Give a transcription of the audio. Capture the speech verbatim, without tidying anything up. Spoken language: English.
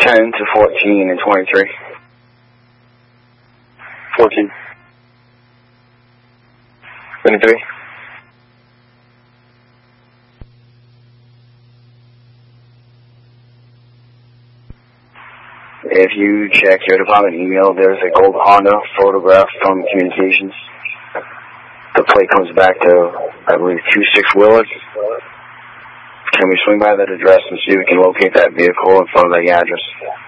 ten to fourteen and twenty-three. fourteen. twenty-three. If you check your department email, there's a gold Honda photograph from communications. The plate comes back to, I believe, two six Willard. Can we swing by that address and see if we can locate that vehicle in front of the address?